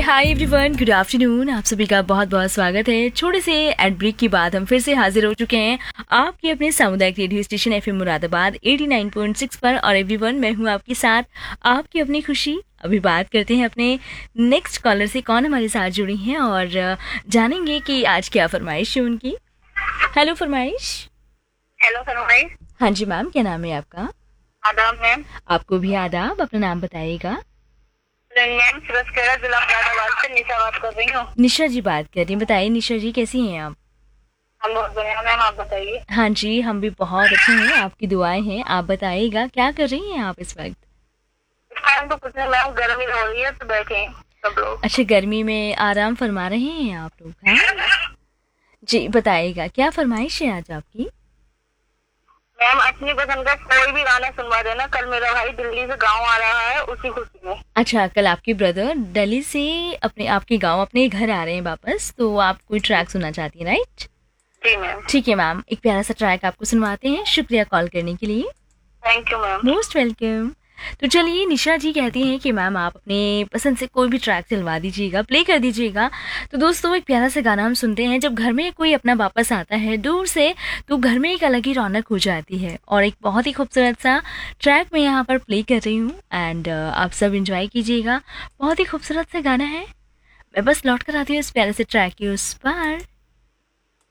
Hi everyone, good afternoon. आप सभी का बहुत बहुत स्वागत है। छोटे से एड ब्रेक के बाद हम फिर से हाजिर हो चुके हैं आपके अपने सामुदायिक रेडियो स्टेशन एफएम मुरादाबाद 89.6 पर। और एवरीवन, मैं हूं आपके साथ, आपकी अपनी खुशी। अभी बात करते हैं अपने नेक्स्ट कॉलर से, कौन हमारे साथ जुड़ी हैं और जानेंगे कि आज क्या फरमाइश है उनकी। हेलो फरमाइश। हेलो फरमाइश। हाँ जी मैम, क्या नाम है आपका? आदाब मैम। आपको भी आदाब। अपना नाम बताइएगा। मैम जिला मुरादाबाद से निशा बात कर रही हूँ। निशा जी बात कर रही हैं। बताइए निशा जी, कैसी हैं आप? हम बहुत बढ़िया मैम, आप बताइए। हाँ जी, हम भी बहुत अच्छे हैं, आपकी दुआएं हैं। आप बताइएगा क्या कर रही हैं आप इस वक्त? इस टाइम तो कुछ नहीं मैम, गर्मी हो रही है तो बैठे हैं सब लोग। अच्छा, गर्मी में आराम फरमा रहे हैं आप लोग? हाँ जी, बताइएगा क्या फरमाइश है आज आपकी? मैम अपनी पसंद का कोई भी गाना सुनवा देना। कल मेरा भाई दिल्ली से गाँव आ रहा है, उसी खुशी में। अच्छा, कल आपके ब्रदर दिल्ली से अपने आपके गांव अपने घर आ रहे हैं वापस, तो आप कोई ट्रैक सुनना चाहती हैं, राइट? जी मैम। ठीक है मैम, एक प्यारा सा ट्रैक आपको सुनवाते हैं। शुक्रिया कॉल करने के लिए। Thank you ma'am. Most welcome. तो चलिए, निशा जी कहती हैं कि मैम आप अपने पसंद से कोई भी ट्रैक चलवा दीजिएगा, प्ले कर दीजिएगा। तो दोस्तों, एक प्यारा सा गाना हम सुनते हैं। जब घर में कोई अपना वापस आता है दूर से, तो घर में एक अलग ही रौनक हो जाती है। और एक बहुत ही खूबसूरत सा ट्रैक मैं यहाँ पर प्ले कर रही हूँ एंड आप सब इंजॉय कीजिएगा। बहुत ही खूबसूरत सा गाना है। मैं बस लौट कर आती हूँ इस प्यारे से ट्रैक के उस पर।